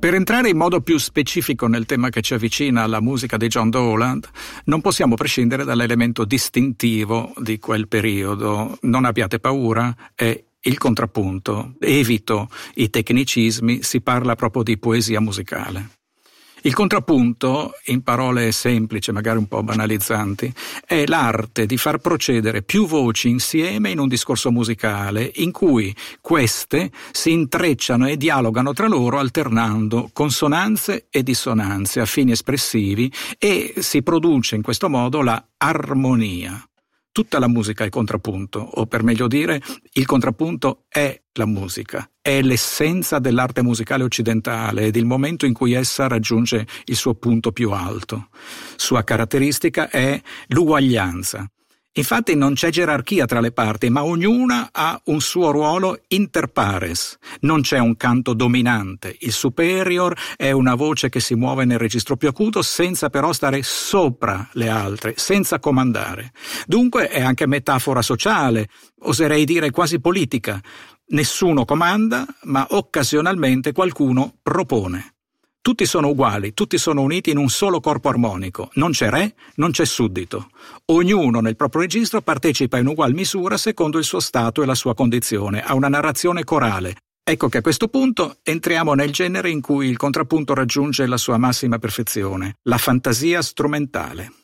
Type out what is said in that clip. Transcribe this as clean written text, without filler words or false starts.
Per entrare in modo più specifico nel tema che ci avvicina alla musica di John Dowland, non possiamo prescindere dall'elemento distintivo di quel periodo. Non abbiate paura, è il contrappunto. Evito i tecnicismi, si parla proprio di poesia musicale. Il contrappunto, in parole semplici, magari un po' banalizzanti, è l'arte di far procedere più voci insieme in un discorso musicale in cui queste si intrecciano e dialogano tra loro alternando consonanze e dissonanze a fini espressivi e si produce in questo modo la armonia. Tutta la musica è contrappunto, o per meglio dire, il contrappunto è la musica, è l'essenza dell'arte musicale occidentale ed il momento in cui essa raggiunge il suo punto più alto. Sua caratteristica è l'uguaglianza. Infatti non c'è gerarchia tra le parti, ma ognuna ha un suo ruolo inter pares. Non c'è un canto dominante. Il superior è una voce che si muove nel registro più acuto senza però stare sopra le altre, senza comandare. Dunque è anche metafora sociale, oserei dire quasi politica. Nessuno comanda, ma occasionalmente qualcuno propone. Tutti sono uguali, tutti sono uniti in un solo corpo armonico. Non c'è re, non c'è suddito. Ognuno nel proprio registro partecipa in ugual misura secondo il suo stato e la sua condizione, a una narrazione corale. Ecco che a questo punto entriamo nel genere in cui il contrappunto raggiunge la sua massima perfezione, la fantasia strumentale.